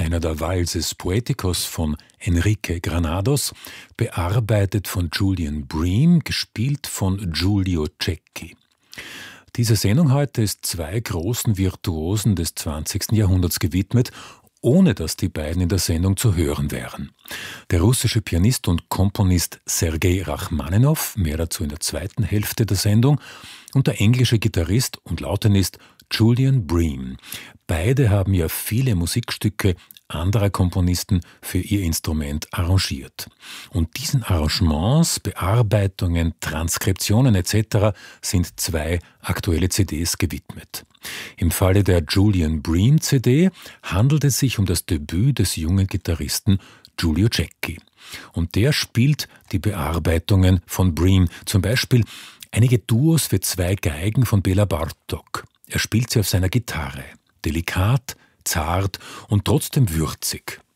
einer der Valses Poeticos von Enrique Granados, bearbeitet von Julian Bream, gespielt von Giulio Cecchi. Diese Sendung heute ist zwei großen Virtuosen des 20. Jahrhunderts gewidmet, ohne dass die beiden in der Sendung zu hören wären. Der russische Pianist und Komponist Sergei Rachmaninow, mehr dazu in der zweiten Hälfte der Sendung, und der englische Gitarrist und Lautenist Julian Bream. Beide haben ja viele Musikstücke anderer Komponisten für ihr Instrument arrangiert. Und diesen Arrangements, Bearbeitungen, Transkriptionen etc. sind zwei aktuelle CDs gewidmet. Im Falle der Julian Bream CD handelt es sich um das Debüt des jungen Gitarristen Giulio Cecchi. Und der spielt die Bearbeitungen von Bream, zum Beispiel einige Duos für zwei Geigen von Bela Bartók. Er spielt sie auf seiner Gitarre. Delikat, zart und trotzdem würzig.